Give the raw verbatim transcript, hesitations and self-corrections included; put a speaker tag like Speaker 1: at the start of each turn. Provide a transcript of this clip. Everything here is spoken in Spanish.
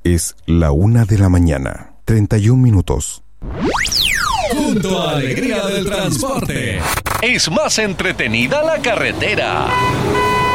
Speaker 1: Es la una de la mañana, treinta y un minutos.
Speaker 2: Junto a Alegría del Transporte. Es más entretenida la carretera.